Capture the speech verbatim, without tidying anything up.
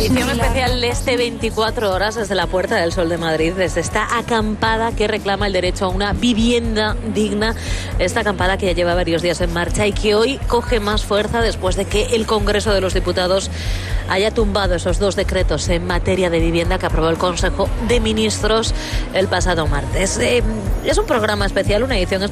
Edición especial de este veinticuatro horas desde la Puerta del Sol de Madrid, desde esta acampada que reclama el derecho a una vivienda digna. Esta acampada que ya lleva varios días en marcha y que hoy coge más fuerza después de que el Congreso de los Diputados haya tumbado esos dos decretos en materia de vivienda que aprobó el Consejo de Ministros el pasado martes. Eh, es un programa especial, una edición especial